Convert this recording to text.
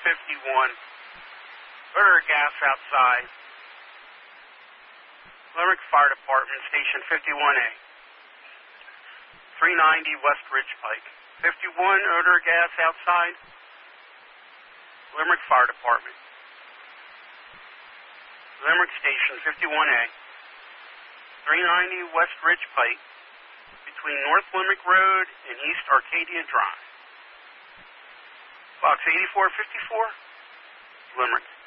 51. Odor of gas outside. Limerick Fire Department, Station 51A. 390 West Ridge Pike. 51, odor of gas outside. Limerick Fire Department. Limerick Station 51A. 390 West Ridge Pike, between North Limerick Road and East Arcadia Drive. Box 8454, Limerick.